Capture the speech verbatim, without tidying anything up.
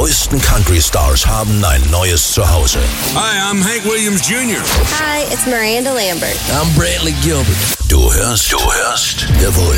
neuesten Country-Stars haben ein neues Zuhause. Hi, I'm Hank Williams Junior Hi, it's Miranda Lambert. I'm Brantley Gilbert. Du hörst, du hörst The Voice.